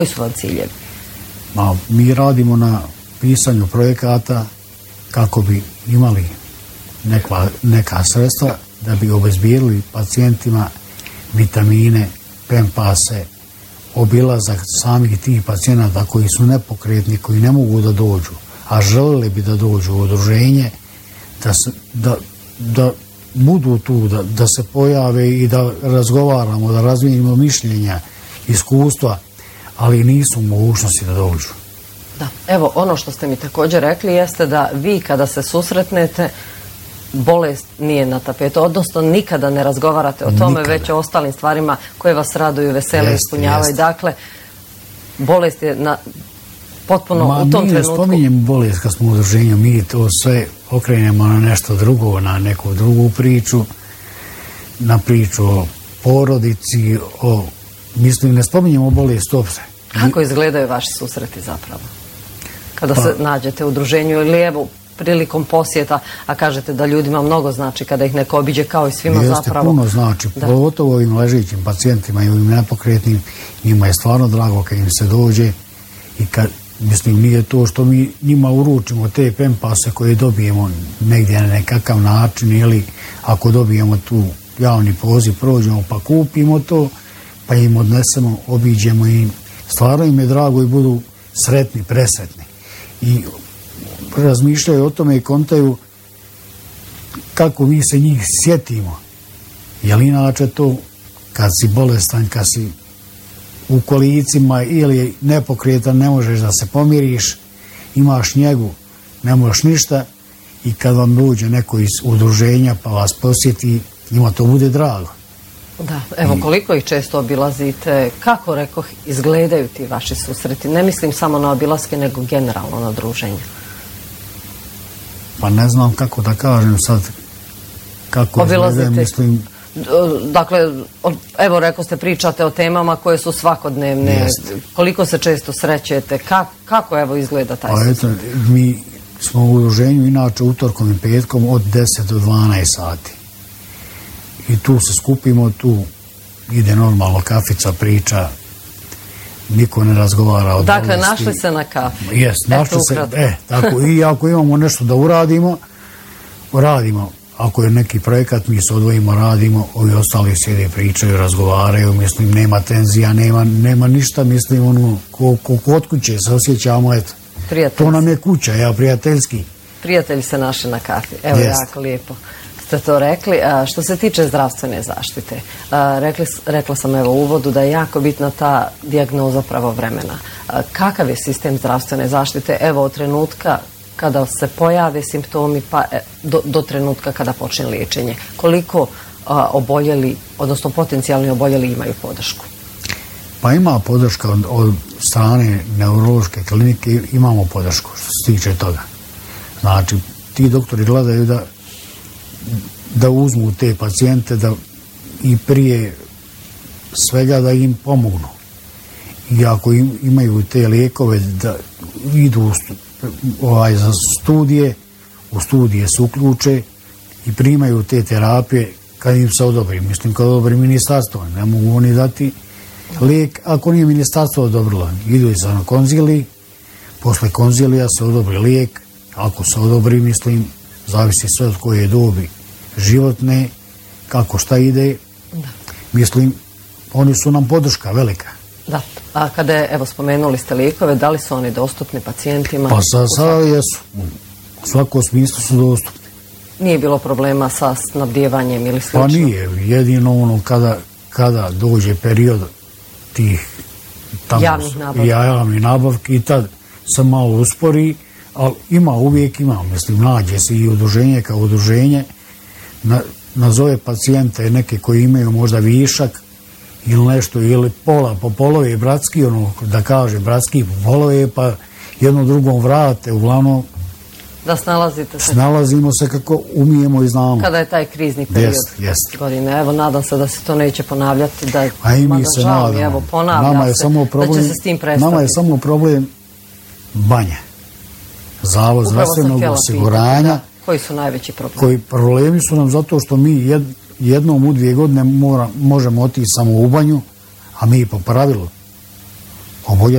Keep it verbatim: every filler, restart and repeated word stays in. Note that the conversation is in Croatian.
Koji su vam ciljevi? Ma, mi radimo na pisanju projekata kako bi imali neka, neka sredstva da bi obezbijeli pacijentima vitamine, pempase, obilazak samih tih pacijenata koji su nepokretni, koji ne mogu da dođu, a želeli bi da dođu u udruženje, da, se, da, da budu tu, da, da se pojave i da razgovaramo, da razmijenimo mišljenja, iskustva, ali nisu u mogućnosti da dođu. Da. Evo, ono što ste mi također rekli jeste da vi kada se susretnete, bolest nije na tapetu, odnosno nikada ne razgovarate o tome, nikada. Već o ostalim stvarima koje vas raduju, vesele, jest, ispunjavaju. Jest. Dakle, bolest je na, potpuno Ma, u tom trenutku. Ma mi ne spominjemo bolest kad smo u udruženju, mi to sve okrenemo na nešto drugo, na neku drugu priču, na priču o porodici, o, mislim, ne spominjemo bolest uopšte. Kako izgledaju vaši susreti zapravo? Kada pa, se nađete u udruženju ili evo prilikom posjeta, a kažete da ljudima mnogo znači kada ih neko obiđe kao i svima jeste, zapravo. Puno znači, da. Pogotovo ovim ležićim pacijentima i ovim nepokretnim, njima je stvarno drago kad im se dođe i kad, mislim, nije to što mi njima uručimo te pempase koje dobijemo negdje na nekakav način ili ako dobijemo tu javni poziv, prođemo pa kupimo to, pa im odnesemo, obiđemo im. Stvarno im je drago i budu sretni, presretni. I razmišljaju o tome i kontaju kako mi se njih sjetimo. Jer inače to, kad si bolestan, kad si u kolicima ili nepokretan, ne možeš da se pomiriš, imaš njegu, ne možeš ništa i kad vam dođe neko iz udruženja pa vas posjeti, njima to bude drago. Da, evo koliko ih često obilazite, kako rekoh izgledaju ti vaši susreti? Ne mislim samo na obilaske, nego generalno na druženje. Pa ne znam kako da kažem sad, kako izgledaju, mislim... Dakle, evo rekao ste, pričate o temama koje su svakodnevne, jest. Koliko se često srećete, kako, kako evo izgleda taj pa susret? Eto, mi smo u udruženju inače utorkom i petkom od deset do dvanaest sati. I tu se skupimo, tu ide normalno kafica, priča, niko ne razgovara o dakle, bolesti. našli se na kafi. Jes, našli Eto, se, e, tako, i ako imamo nešto da uradimo, radimo. Ako je neki projekat, mi se odvojimo, radimo, ovi ostali sjede, pričaju, razgovaraju, mislim, nema tenzija, nema, nema ništa, mislim, ono, ko, ko kod kuće se osjećamo, eto. To nam je kuća, ja, prijateljski. Prijatelji se našli na kafi, evo, jest. Jako lijepo ste to rekli. A, što se tiče zdravstvene zaštite, a, rekli, rekla sam evo u uvodu da je jako bitna ta dijagnoza pravovremena. A, kakav je sistem zdravstvene zaštite, evo od trenutka kada se pojave simptomi pa do, do trenutka kada počne liječenje? Koliko a, oboljeli, odnosno potencijalni oboljeli imaju podršku? Pa ima podrška od, od strane neurološke klinike, imamo podršku što se tiče toga. Znači, ti doktori gledaju da da uzmu te pacijente da i prije svega da im pomognu. I ako im, imaju te lijekove da idu u stu, ovaj, za studije, u studije se uključe i primaju te terapije kad im se odobri. Mislim, kad odobri ministarstvo, ne mogu oni dati lijek ako nije ministarstvo odobrilo. Idu i na konziliji, posle konzilija se odobri lijek, ako se odobri, mislim, zavisi sve od koje dobi životne, kako šta ide, da. Mislim, oni su nam podrška velika. Da, a kada je, evo, spomenuli ste lijekove, da li su oni dostupni pacijentima? Pa sa, sada jesu, u svakom smislu su dostupni. Nije bilo problema sa snabdijevanjem ili slično? Pa nije, jedino ono kada, kada dođe period tih tamo, javnih nabavki. javnih nabavki i tad se malo uspori, ali ima, uvijek ima, mislim, nađe se i udruženje kao udruženje, Na, nazove pacijente neke koji imaju možda višak ili nešto, ili pola po polove bratski, ono da kaže bratski po polove, pa jedno drugom vrate, uglavnom da snalazite se. Snalazimo se kako umijemo i znamo. Kada je taj krizni period jest, jest. godine, evo nadam se da se to neće ponavljati, da a i mi se nadamo. Evo, ponavlja nama je se, samo problem, da će se s tim prestati. Nama je samo problem banja. Zavod zdravstvenog osiguranja. Koji su najveći problemi? Koji problemi su nam zato što mi jed, jednom u dvije godine mora, možemo otići samo u banju, a mi po pravilu oboljeli